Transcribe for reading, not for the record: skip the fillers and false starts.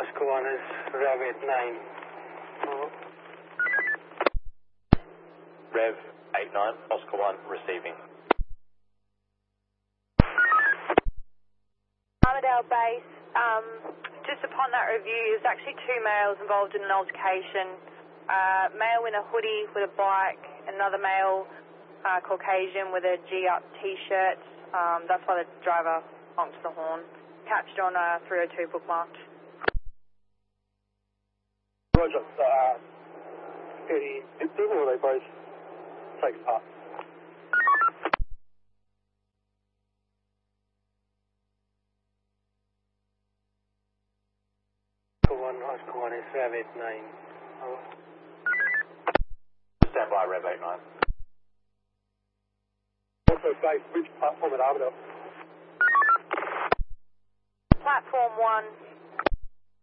Oscar 1 is Rev 89. Rev 89, Oscar 1 receiving. Armadale Base, just upon that review, there's actually 2 males involved in an altercation. Male in a hoodie with a bike, another male, Caucasian with a G-up t-shirt. That's why the driver honks the horn. Captured on 302 bookmarked. Roger, 50 or they both take part? Oscar 1 is Rev 89. Stand by, Rev 89. Also base, which platform at Armadale? Platform 1.